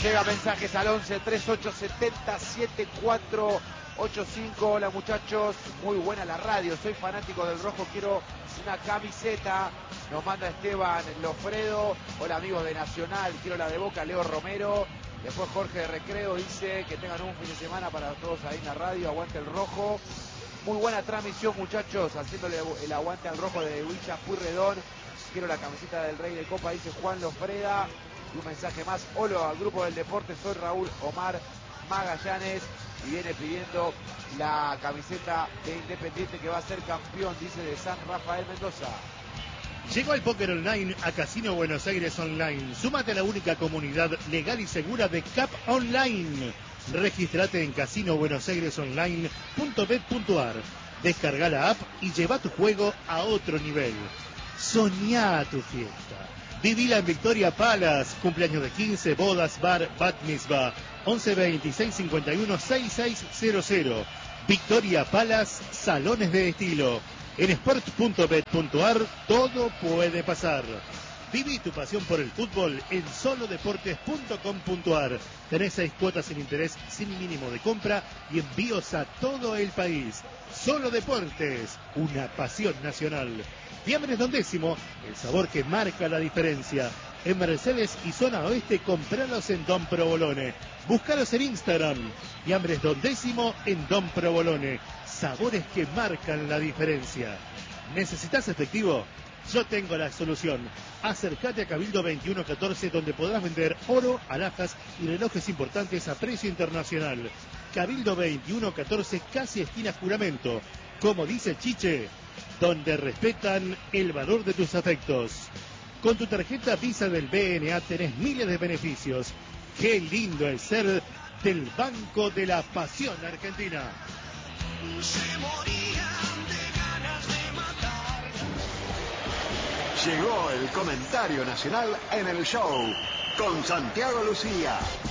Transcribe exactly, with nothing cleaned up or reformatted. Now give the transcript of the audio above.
Llega mensajes al once treinta y ocho setenta setenta y cuatro ochenta y cinco. Hola muchachos, muy buena la radio, soy fanático del rojo, quiero una camiseta. Nos manda Esteban Lofredo. Hola amigos de Nacional, quiero la de Boca, Leo Romero. Después Jorge de Recreo dice que tengan un fin de semana para todos ahí en la radio, aguante el rojo. Muy buena transmisión muchachos, haciéndole el aguante al rojo de Villa Pueyrredón. Quiero la camiseta del Rey de Copa, dice Juan Lofreda. Y un mensaje más, hola al grupo del deporte, soy Raúl Omar Magallanes y viene pidiendo la camiseta de Independiente que va a ser campeón, dice de San Rafael Mendoza. Llegó el póker online a Casino Buenos Aires Online. Súmate a la única comunidad legal y segura de C A P Online. Regístrate en casino buenos aires online punto bet punto ar. Descarga la app y lleva tu juego a otro nivel. Soñá tu fiesta. Vivila en Victoria Palace. Cumpleaños de quince, bodas, bar, bat mitzvah. once veintiséis cincuenta y uno sesenta y seis cero cero. Victoria Palace, salones de estilo. En sport punto bet punto ar todo puede pasar. Viví tu pasión por el fútbol en solo deportes punto com punto ar. Tenés seis cuotas sin interés, sin mínimo de compra y envíos a todo el país. Solo Deportes, una pasión nacional. Fiambres Don Décimo, el sabor que marca la diferencia. En Mercedes y zona oeste, compralos en Don Provolone. Búscalos en Instagram. Fiambres Don Décimo en Don Provolone. Sabores que marcan la diferencia. ¿Necesitas efectivo? Yo tengo la solución. Acércate a Cabildo veintiuno catorce, donde podrás vender oro, alhajas y relojes importantes a precio internacional. Cabildo veintiuno catorce, casi esquina Juramento. Como dice Chiche, donde respetan el valor de tus afectos. Con tu tarjeta Visa del B N A tenés miles de beneficios. Qué lindo es ser del Banco de la Pasión Argentina. Se morían de ganas de matar. Llegó el comentario nacional en el show con Santiago Lucía.